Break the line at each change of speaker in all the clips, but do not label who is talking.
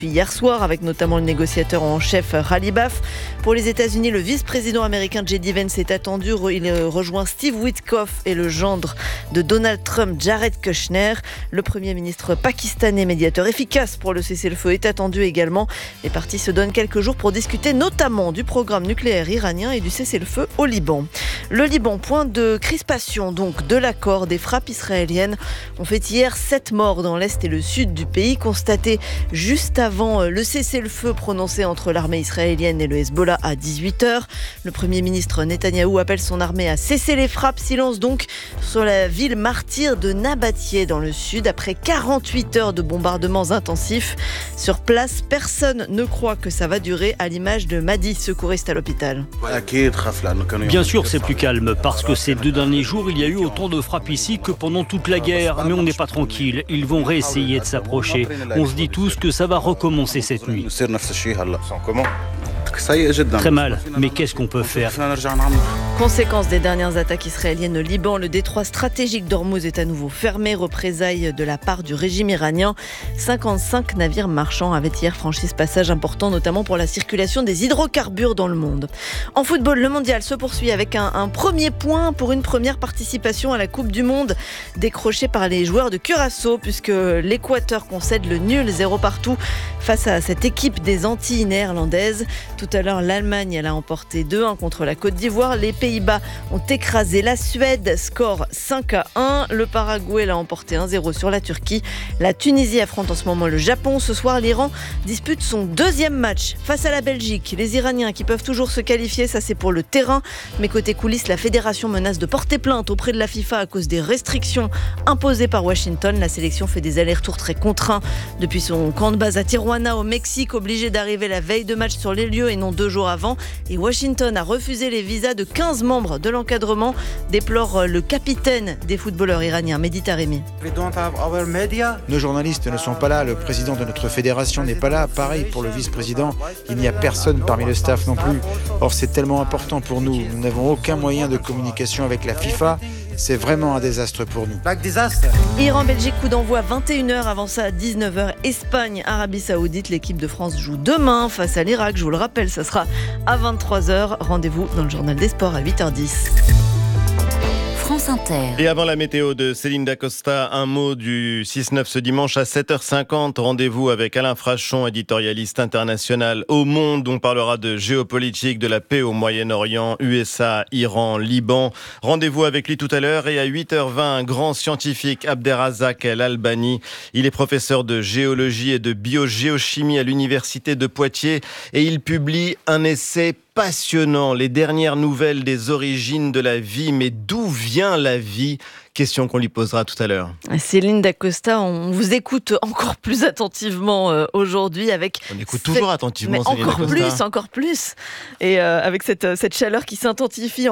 hier soir, avec notamment le négociateur en chef Khalibaf. Pour les États-Unis, le vice-président américain J.D. Vance est attendu. Il rejoint Steve Witkoff et le gendre de Donald Trump, Jared Kushner. Le Premier ministre pakistanais, médiateur efficace pour le cessez-le-feu, est attendu également. Les parties se donnent quelques jours pour discuter notamment du programme nucléaire iranien et du cessez-le-feu au Liban. Le Liban, point de crispation donc de l'accord. Des frappes israéliennes ont fait hier 7 morts dans l'est et le sud du pays, constaté juste avant le cessez-le-feu prononcé entre l'armée israélienne et le Hezbollah à 18h. Le Premier ministre Netanyahou appelle son armée à cesser les frappes. Silence donc sur la ville martyre de Nabatie dans le sud. Après 48 heures de bombardements intensifs sur place, personne ne croit que ça va durer, à l'image de Madi, secouriste à l'hôpital.
Bien sûr, c'est plus calme parce que ces 2 derniers jours, il y a eu autant de frappes ici que pendant toute la guerre. Mais on n'est pas tranquille. Ils vont réessayer de s'approcher. On se dit tous que ça va recommencer cette nuit. Très mal, mais qu'est-ce qu'on peut faire ?
Conséquence des dernières attaques israéliennes au Liban, le détroit stratégique d'Ormuz est à nouveau fermé. Représailles de la part du régime iranien. 55 navires marchands avaient hier franchi ce passage important, notamment pour la circulation des hydrocarbures dans le monde. En football, le mondial se poursuit avec un premier point pour une première participation à la Coupe du Monde décrochée par les joueurs de Curaçao, puisque l'Équateur concède le nul 0 partout face à cette équipe des Antilles néerlandaises. Tout à l'heure, l'Allemagne a emporté 2-1 contre la Côte d'Ivoire. Les Pays-Bas ont écrasé la Suède, score 5-1. Le Paraguay l'a emporté 1-0 sur la Turquie. La Tunisie affronte en ce moment le Japon. Ce soir, l'Iran dispute son 2e match face à la Belgique. Les Iraniens qui peuvent toujours se qualifier, ça c'est pour le terrain. Mais côté coulisses, la fédération menace de porter plainte auprès de la FIFA à cause des restrictions imposées par Washington. La sélection fait des allers-retours très contraints depuis son camp de base à Tijuana au Mexique, obligé d'arriver la veille de match sur les lieux et non 2 jours avant. Et Washington a refusé les visas de 15 membres de l'encadrement, déplore le capitaine des footballeurs iraniens, Mehdi Taremi.
Nos journalistes ne sont pas là, le président de notre fédération n'est pas là, pareil pour le vice-président, il n'y a personne parmi le staff non plus. Or c'est tellement important pour nous, nous n'avons aucun moyen de communication avec la FIFA. C'est vraiment un désastre pour nous.
Iran-Belgique, coup d'envoi 21h, avant ça à 19h. Espagne-Arabie Saoudite, l'équipe de France joue demain face à l'Irak. Je vous le rappelle, ça sera à 23h. Rendez-vous dans le journal des sports à 8h10.
France Inter.
Et avant la météo de Céline Dacosta, un mot du 6-9 ce dimanche à 7h50. Rendez-vous avec Alain Frachon, éditorialiste international au Monde. On parlera de géopolitique, de la paix au Moyen-Orient, USA, Iran, Liban. Rendez-vous avec lui tout à l'heure. Et à 8h20, un grand scientifique, Abderrazak El Albani. Il est professeur de géologie et de biogéochimie à l'université de Poitiers. Et il publie un essai passionnant, les dernières nouvelles des origines de la vie. Mais d'où vient la vie ? Question qu'on lui posera tout à l'heure.
Céline Dacosta, on vous écoute encore plus attentivement aujourd'hui avec...
On écoute toujours attentivement Céline Dacosta.
Encore plus. Et avec cette chaleur qui s'intensifie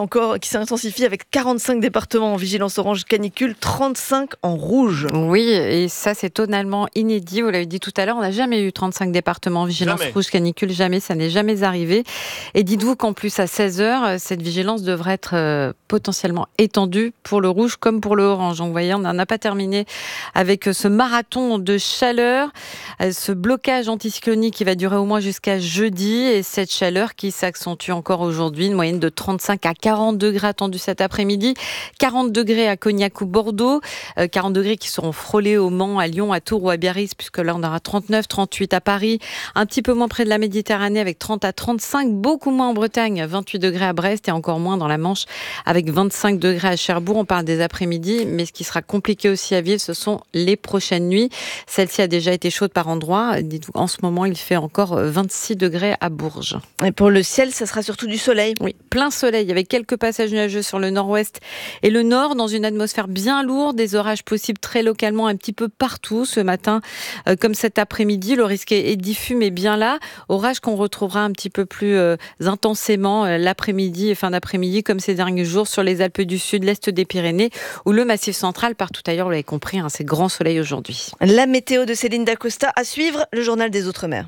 avec 45 départements en vigilance orange canicule, 35 en rouge.
Oui, et ça c'est totalement inédit. Vous l'avez dit tout à l'heure, on n'a jamais eu 35 départements en vigilance rouge canicule. Jamais, ça n'est jamais arrivé. Et dites-vous qu'en plus à 16h, cette vigilance devrait être potentiellement étendue pour le rouge comme pour le orange. Donc, vous voyez, on n'a pas terminé avec ce marathon de chaleur, ce blocage anticyclonique qui va durer au moins jusqu'à jeudi et cette chaleur qui s'accentue encore aujourd'hui, une moyenne de 35 à 40 degrés attendue cet après-midi, 40 degrés à Cognac ou Bordeaux, 40 degrés qui seront frôlés au Mans, à Lyon, à Tours ou à Biarritz, puisque là on aura 39, 38 à Paris, un petit peu moins près de la Méditerranée avec 30 à 35, beaucoup moins en Bretagne, 28 degrés à Brest et encore moins dans la Manche avec 25 degrés à Cherbourg. On parle des après-midi, mais ce qui sera compliqué aussi à vivre, ce sont les prochaines nuits. Celle-ci a déjà été chaude par endroits. Dites-vous, en ce moment, il fait encore 26 degrés à Bourges.
Et pour le ciel, ça sera surtout du soleil.
Oui, plein soleil, avec quelques passages nuageux sur le nord-ouest et le nord, dans une atmosphère bien lourde, des orages possibles très localement un petit peu partout ce matin, comme cet après-midi. Le risque est diffus, mais bien là. Orage qu'on retrouvera un petit peu plus intensément l'après-midi et fin d'après-midi, comme ces derniers jours, sur les Alpes du Sud, l'Est des Pyrénées, ou le Massif central, partout ailleurs, vous l'avez compris, c'est grand soleil aujourd'hui.
La météo de Céline Dacosta, à suivre, le journal des Outre-mer.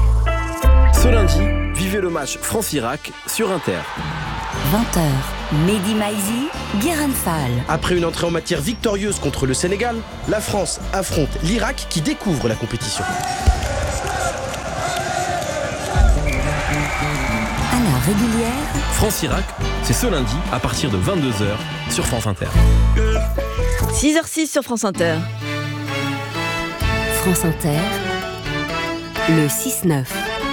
Ce lundi, vivez le match France-Irak sur Inter.
20h, Mehdi Maizi, Guérin Fall.
Après une entrée en matière victorieuse contre le Sénégal, la France affronte l'Irak qui découvre la compétition.
régulière.
France-Irak, c'est ce lundi à partir de 22h sur France Inter.
6h06 sur France Inter.
France Inter, le 6-9.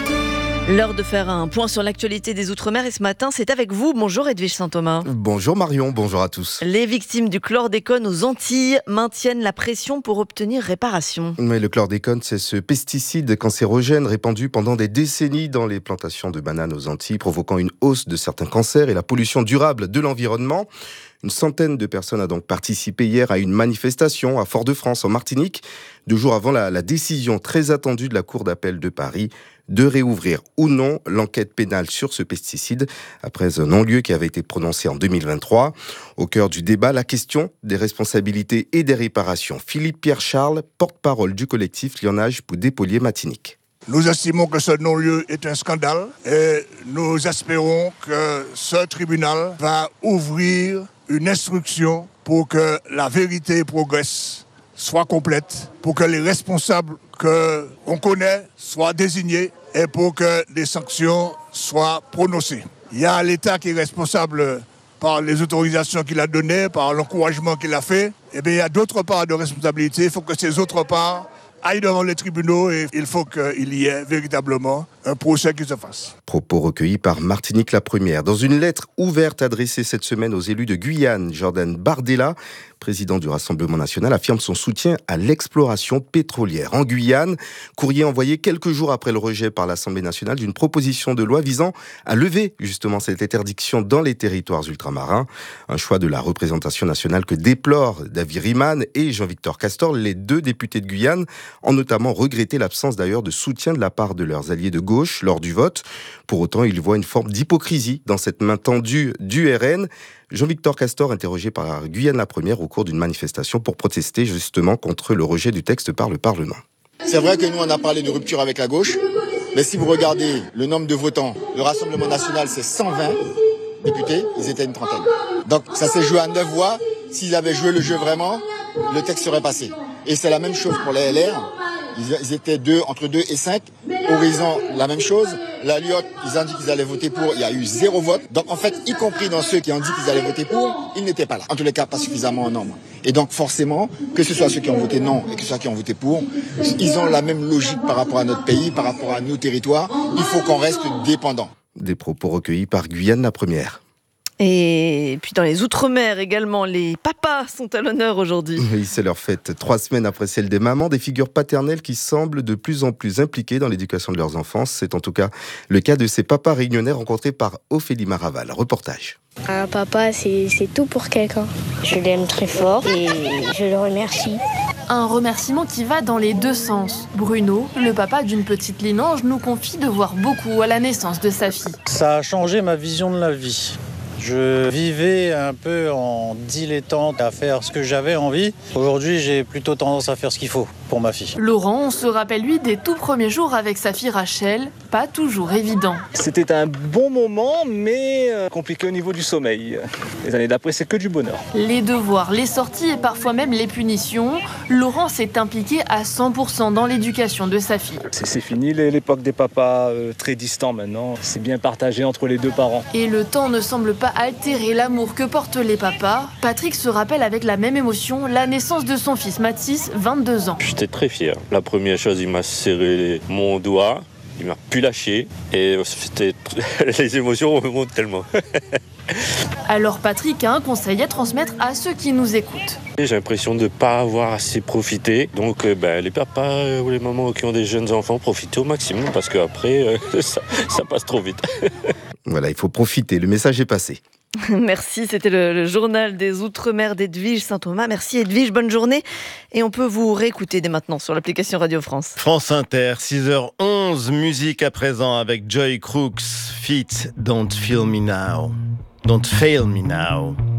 L'heure de faire un point sur l'actualité des Outre-mer et ce matin, c'est avec vous. Bonjour Edwige Saint-Thomas.
Bonjour Marion, bonjour à tous.
Les victimes du chlordécone aux Antilles maintiennent la pression pour obtenir réparation.
Mais le chlordécone, c'est ce pesticide cancérogène répandu pendant des décennies dans les plantations de bananes aux Antilles, provoquant une hausse de certains cancers et la pollution durable de l'environnement. Une centaine de personnes a donc participé hier à une manifestation à Fort-de-France, en Martinique, 2 jours avant la décision très attendue de la Cour d'appel de Paris de réouvrir ou non l'enquête pénale sur ce pesticide, après un non-lieu qui avait été prononcé en 2023. Au cœur du débat, la question des responsabilités et des réparations. Philippe Pierre Charles, porte-parole du collectif Lionnage pour Dépollier Martinique.
Nous estimons que ce non-lieu est un scandale et nous espérons que ce tribunal va ouvrir une instruction pour que la vérité progresse, soit complète, pour que les responsables qu'on connaît soient désignés et pour que des sanctions soient prononcées. Il y a l'État qui est responsable par les autorisations qu'il a données, par l'encouragement qu'il a fait. Et bien, il y a d'autres parts de responsabilité. Il faut que ces autres parts aillent devant les tribunaux et il faut qu'il y ait véritablement un procès qui se fasse.
Propos recueillis par Martinique la Première. Dans une lettre ouverte adressée cette semaine aux élus de Guyane, Jordan Bardella, président du Rassemblement national, affirme son soutien à l'exploration pétrolière en Guyane. Courrier envoyé quelques jours après le rejet par l'Assemblée nationale d'une proposition de loi visant à lever justement cette interdiction dans les territoires ultramarins. Un choix de la représentation nationale que déplorent David Riemann et Jean-Victor Castor, les 2 députés de Guyane, ont notamment regretté l'absence d'ailleurs de soutien de la part de leurs alliés de gauche lors du vote. Pour autant, ils voient une forme d'hypocrisie dans cette main tendue du RN. Jean-Victor Castor, interrogé par Guyane la Première au cours d'une manifestation pour protester justement contre le rejet du texte par le Parlement.
C'est vrai que nous, on a parlé de rupture avec la gauche, mais si vous regardez le nombre de votants, le Rassemblement national, c'est 120 députés, ils étaient une trentaine. Donc ça s'est joué à 9 voix. S'ils avaient joué le jeu vraiment, le texte serait passé. Et c'est la même chose pour les LR. Ils étaient entre 2 et 5. Horizon, la même chose. La Lyotte, ils ont dit qu'ils allaient voter pour. Il y a eu 0 vote. Donc, en fait, y compris dans ceux qui ont dit qu'ils allaient voter pour, ils n'étaient pas là. En tous les cas, pas suffisamment en nombre. Et donc, forcément, que ce soit ceux qui ont voté non et que ce soit ceux qui ont voté pour, ils ont la même logique par rapport à notre pays, par rapport à nos territoires. Il faut qu'on reste dépendant.
Des propos recueillis par Guyane la Première.
Et puis dans les Outre-mer également, les papas sont à l'honneur aujourd'hui.
Oui, c'est leur fête. 3 semaines après celle des mamans, des figures paternelles qui semblent de plus en plus impliquées dans l'éducation de leurs enfants. C'est en tout cas le cas de ces papas réunionnais rencontrés par Ophélie Maraval. Reportage.
Un papa, c'est tout pour quelqu'un. Je l'aime très fort et je le remercie.
Un remerciement qui va dans les 2 sens. Bruno, le papa d'une petite Linange, nous confie de voir beaucoup à la naissance de sa fille.
Ça a changé ma vision de la vie. Je vivais un peu en dilettante à faire ce que j'avais envie. Aujourd'hui, j'ai plutôt tendance à faire ce qu'il faut pour ma fille.
Laurent se rappelle, lui, des tout premiers jours avec sa fille Rachel. Pas toujours évident.
C'était un bon moment, mais compliqué au niveau du sommeil. Les années d'après, c'est que du bonheur.
Les devoirs, les sorties et parfois même les punitions. Laurent s'est impliqué à 100% dans l'éducation de sa fille.
C'est fini l'époque des papas très distants maintenant. C'est bien partagé entre les 2 parents.
Et le temps ne semble pas altérer l'amour que portent les papas. Patrick se rappelle avec la même émotion la naissance de son fils Mathis, 22 ans.
J'étais très fier. La première chose, il m'a serré mon doigt, il m'a plus lâché et les émotions remontent tellement.
Alors Patrick a un conseil à transmettre à ceux qui nous écoutent.
J'ai l'impression de ne pas avoir assez profité. Donc les papas ou les mamans qui ont des jeunes enfants, profitez au maximum parce qu'après, ça passe trop vite.
Voilà, il faut profiter. Le message est passé.
Merci, c'était le journal des Outre-mer d'Edwige Saint-Thomas. Merci Edwige, bonne journée. Et on peut vous réécouter dès maintenant sur l'application Radio France.
France Inter, 6h11, musique à présent avec Joy Crooks, feat. Don't Fail Me Now. Don't Fail Me Now.